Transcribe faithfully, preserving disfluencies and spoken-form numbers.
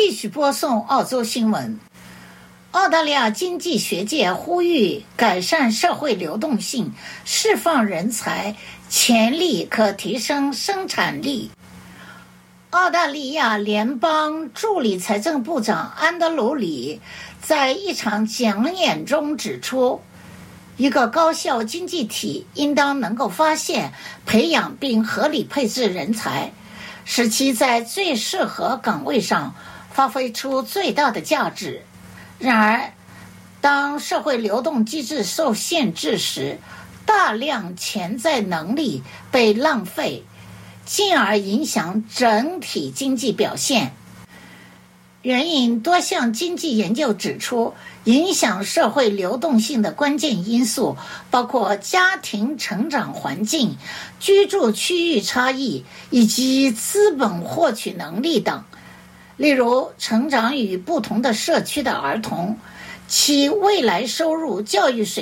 继续播送澳洲新闻。澳大利亚经济学界呼吁改善社会流动性，释放人才潜力，可提升生产力。澳大利亚联邦助理财政部长安德鲁·里在一场讲演中指出，一个高效经济体应当能够发现、培养并合理配置人才，使其在最适合岗位上发挥出最大的价值。然而，当社会流动机制受限制时，大量潜在能力被浪费，进而影响整体经济表现。援引多项经济研究指出，影响社会流动性的关键因素包括家庭成长环境、居住区域差异以及资本获取能力等。例如，成长于不同的社区的儿童，其未来收入、教育水